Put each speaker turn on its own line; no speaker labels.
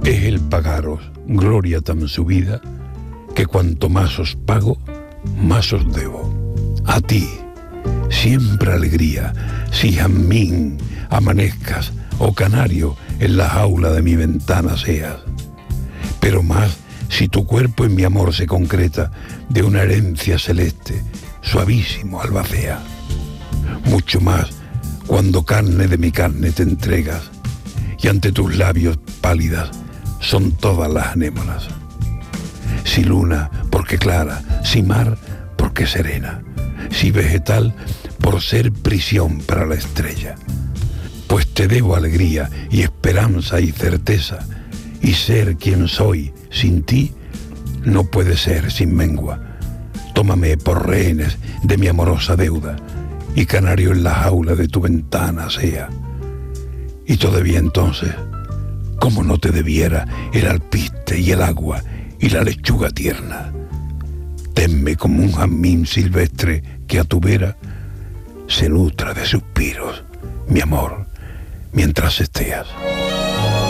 Es el pagaros gloria tan subida, que cuanto más os pago, más os debo. A ti, siempre alegría, si jazmín amanezcas o canario en la jaula de mi ventana seas. Pero más si tu cuerpo en mi amor se concreta de una herencia celeste, suavísimo albacea. Mucho más cuando carne de mi carne te entregas y ante tus labios pálidas son todas las anémonas. Si luna, porque clara, si mar, porque serena, si vegetal, por ser prisión para la estrella. Pues te debo alegría y esperanza y certeza, y ser quien soy sin ti no puede ser sin mengua. Tómame por rehenes de mi amorosa deuda, y canario en la jaula de tu ventana sea. Y todavía entonces, ¿cómo no te debiera el alpiste y el agua y la lechuga tierna? Tenme como un jazmín silvestre que a tu vera se nutra de suspiros, mi amor, mientras esteas.